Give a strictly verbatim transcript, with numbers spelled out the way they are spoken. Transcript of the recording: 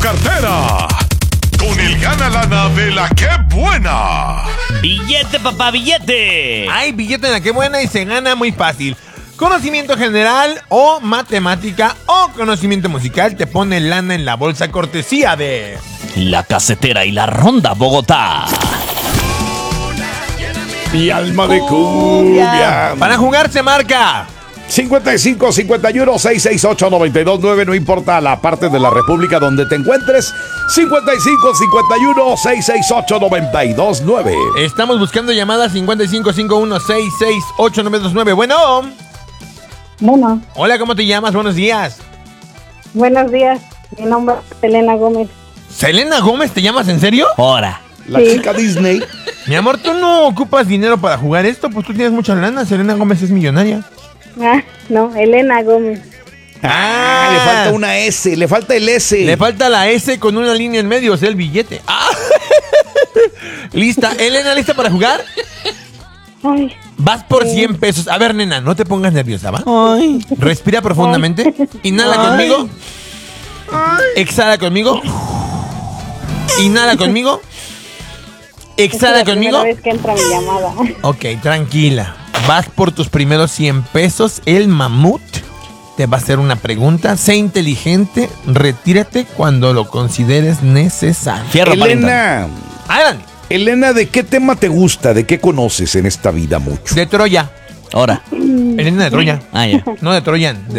cartera con el gana lana de la que buena. ¡Billete, papá, billete! Hay billete en la que buena y se gana muy fácil. Conocimiento general o matemática o conocimiento musical te pone lana en la bolsa cortesía de... La Casetera y la Ronda Bogotá. Mi alma de cumbia. Para jugar se marca cincuenta y cinco, cincuenta y uno, seiscientos sesenta y ocho, noventa y dos nueve, no importa la parte de la República donde te encuentres. cincuenta y cinco, cincuenta y uno, seiscientos sesenta y ocho, noventa y dos nueve. Estamos buscando llamadas cincuenta y cinco, cincuenta y uno, sesenta y seis, ocho, noventa y dos nueve. Bueno. Bueno. Hola, ¿cómo te llamas? Buenos días. Buenos días. Mi nombre es Selena Gómez. ¿Selena Gómez te llamas en serio? Ahora. La sí. Chica Disney. Mi amor, ¿tú no ocupas dinero para jugar esto? Pues tú tienes mucha lana. Selena Gómez es millonaria. Ah, no, Elena Gómez. Ah, le falta una S, le falta el S. Le falta la S con una línea en medio, o sea, el billete. Ah. ¿Lista? Elena, ¿lista para jugar? Ay. Vas por cien pesos. A ver, nena, no te pongas nerviosa, ¿va? Ay. Respira profundamente. Inhala Ay. conmigo. Ay. Exhala conmigo. Inhala conmigo. Exhala es la conmigo. Primera vez que entra mi llamada. Ok, tranquila. Vas por tus primeros cien pesos. El mamut te va a hacer una pregunta. Sé inteligente. Retírate cuando lo consideres necesario. Fierro, Elena. Adelante. Elena, ¿de qué tema te gusta? ¿De qué conoces en esta vida mucho? De Troya. Ahora. Elena de Troya. Ah, ya. No de Troyan. De